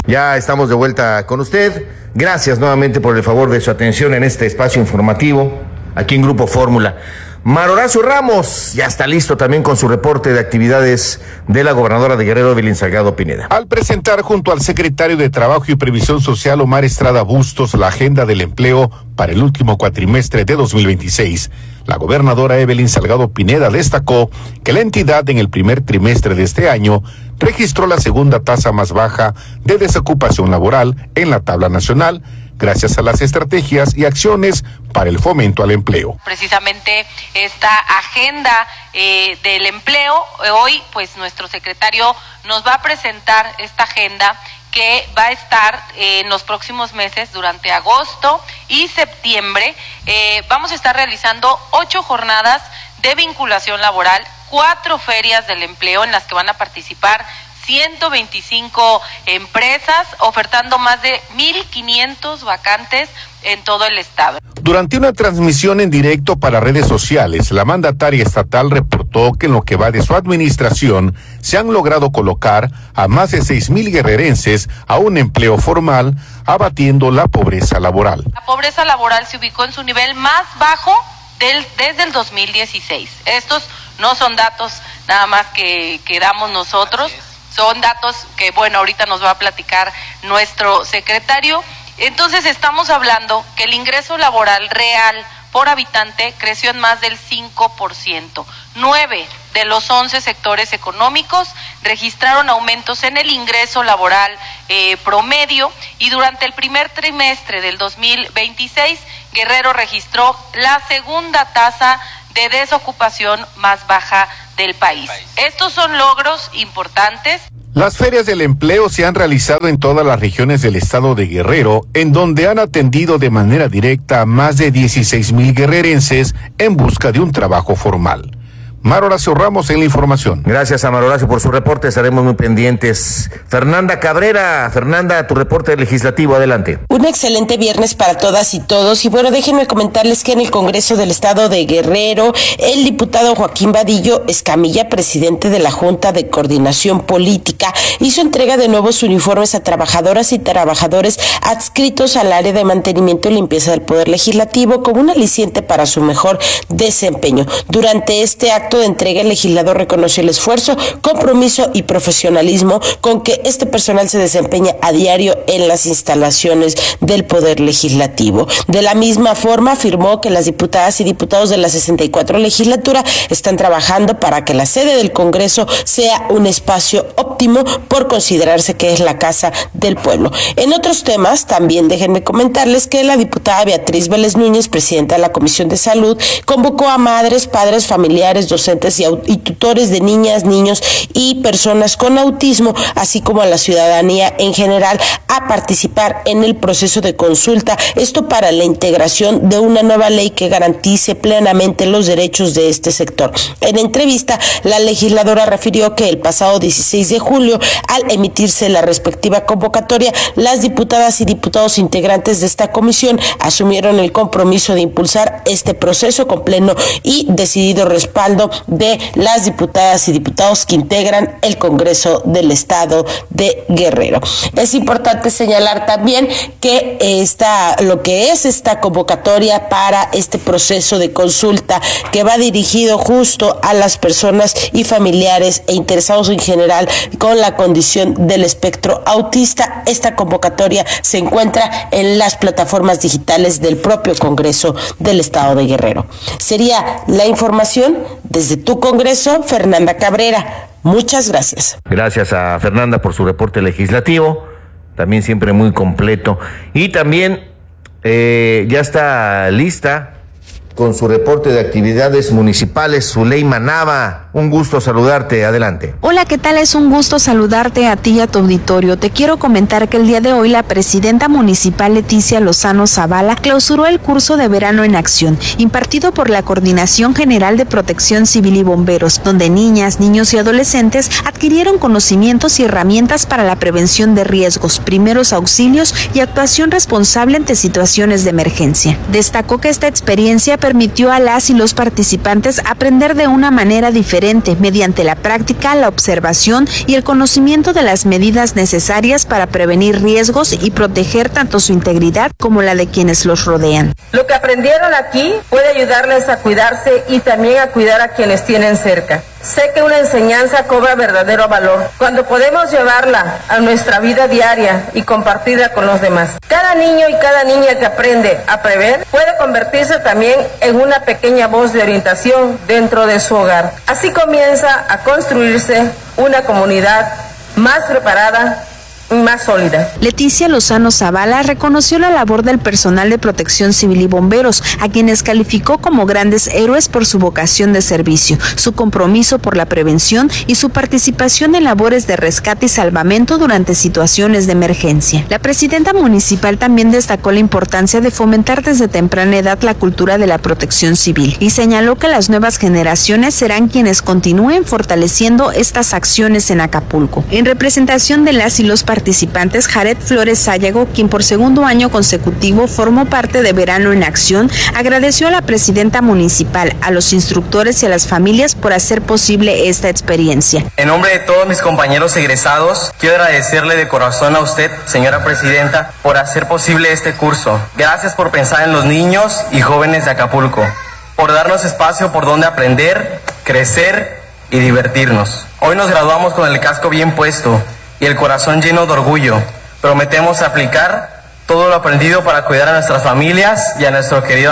Ya estamos de vuelta con usted. Gracias nuevamente por el favor de su atención en este espacio informativo, aquí en Grupo Fórmula. Horacio Ramos ya está listo también con su reporte de actividades de la gobernadora de Guerrero, Evelyn Salgado Pineda. Al presentar junto al secretario de Trabajo y Previsión Social, Omar Estrada Bustos, la agenda del empleo para el último cuatrimestre de 2026, la gobernadora Evelyn Salgado Pineda destacó que la entidad en el primer trimestre de este año registró la segunda tasa más baja de desocupación laboral en la tabla nacional, gracias a las estrategias y acciones para el fomento al empleo. Precisamente esta agenda del empleo, hoy pues nuestro secretario nos va a presentar esta agenda que va a estar en los próximos meses, durante agosto y septiembre. Vamos a estar realizando 8 jornadas de vinculación laboral, 4 ferias del empleo en las que van a participar 125 empresas, ofertando más de 1,500 vacantes en todo el estado. Durante una transmisión en directo para redes sociales, la mandataria estatal reportó que en lo que va de su administración se han logrado colocar a más de 6,000 guerrerenses a un empleo formal, abatiendo la pobreza laboral. La pobreza laboral se ubicó en su nivel más bajo desde el 2016. Estos no son datos nada más que damos nosotros. Son datos que, bueno, ahorita nos va a platicar nuestro secretario. Entonces estamos hablando que el ingreso laboral real por habitante creció en más del 5%. 9 de los 11 sectores económicos registraron aumentos en el ingreso laboral promedio, y durante el primer trimestre del 2026, Guerrero registró la segunda tasa de desocupación más baja del país. Estos son logros importantes. Las ferias del empleo se han realizado en todas las regiones del estado de Guerrero, en donde han atendido de manera directa a más de 16,000 guerrerenses en busca de un trabajo formal. Horacio Ramos en la información. Gracias a Horacio por su reporte, estaremos muy pendientes. Fernanda Cabrera, Fernanda, tu reporte legislativo, adelante. Un excelente viernes para todas y todos, y bueno, déjenme comentarles que en el Congreso del Estado de Guerrero, el diputado Joaquín Vadillo Escamilla, presidente de la Junta de Coordinación Política, hizo entrega de nuevos uniformes a trabajadoras y trabajadores adscritos al área de mantenimiento y limpieza del Poder Legislativo como un aliciente para su mejor desempeño. Durante este acto de entrega, el legislador reconoció el esfuerzo, compromiso y profesionalismo con que este personal se desempeña a diario en las instalaciones del Poder Legislativo. De la misma forma, afirmó que las diputadas y diputados de la 64 legislatura están trabajando para que la sede del Congreso sea un espacio óptimo por considerarse que es la casa del pueblo. En otros temas, también déjenme comentarles que la diputada Beatriz Vélez Núñez, presidenta de la Comisión de Salud, convocó a madres, padres, familiares, docentes y tutores de niñas, niños y personas con autismo, así como a la ciudadanía en general, a participar en el proceso de consulta, esto para la integración de una nueva ley que garantice plenamente los derechos de este sector. En entrevista, la legisladora refirió que el pasado 16 de julio, al emitirse la respectiva convocatoria, las diputadas y diputados integrantes de esta comisión asumieron el compromiso de impulsar este proceso con pleno y decidido respaldo de las diputadas y diputados que integran el Congreso del Estado de Guerrero. Es importante señalar también que lo que es esta convocatoria para este proceso de consulta, que va dirigido justo a las personas y familiares e interesados en general con la condición del espectro autista. Esta convocatoria se encuentra en las plataformas digitales del propio Congreso del Estado de Guerrero. Sería la información desde tu Congreso, Fernanda Cabrera. Muchas gracias. Gracias a Fernanda por su reporte legislativo, también siempre muy completo. Y también ya está lista con su reporte de actividades municipales, Zuleima Nava. Un gusto saludarte, adelante. Hola, ¿qué tal? Es un gusto saludarte a ti y a tu auditorio. Te quiero comentar que el día de hoy la presidenta municipal Leticia Lozano Zavala clausuró el curso de verano en acción, impartido por la Coordinación General de Protección Civil y Bomberos, donde niñas, niños y adolescentes adquirieron conocimientos y herramientas para la prevención de riesgos, primeros auxilios y actuación responsable ante situaciones de emergencia. Destacó que esta experiencia permitió a las y los participantes aprender de una manera diferente, mediante la práctica, la observación y el conocimiento de las medidas necesarias para prevenir riesgos y proteger tanto su integridad como la de quienes los rodean. Lo que aprendieron aquí puede ayudarles a cuidarse y también a cuidar a quienes tienen cerca. Sé que una enseñanza cobra verdadero valor cuando podemos llevarla a nuestra vida diaria y compartirla con los demás. Cada niño y cada niña que aprende a prever puede convertirse también en una pequeña voz de orientación dentro de su hogar. Así comienza a construirse una comunidad más preparada, más sólida. Leticia Lozano Zavala reconoció la labor del personal de Protección Civil y bomberos, a quienes calificó como grandes héroes por su vocación de servicio, su compromiso por la prevención y su participación en labores de rescate y salvamento durante situaciones de emergencia. La presidenta municipal también destacó la importancia de fomentar desde temprana edad la cultura de la protección civil y señaló que las nuevas generaciones serán quienes continúen fortaleciendo estas acciones en Acapulco. En representación de las y los participantes, Jared Flores Sayago, quien por segundo año consecutivo formó parte de Verano en Acción, agradeció a la presidenta municipal, a los instructores y a las familias por hacer posible esta experiencia. En nombre de todos mis compañeros egresados, quiero agradecerle de corazón a usted, señora presidenta, por hacer posible este curso. Gracias por pensar en los niños y jóvenes de Acapulco, por darnos espacio por donde aprender, crecer y divertirnos. Hoy nos graduamos con el casco bien puesto y el corazón lleno de orgullo. Prometemos aplicar todo lo aprendido para cuidar a nuestras familias y a nuestro querido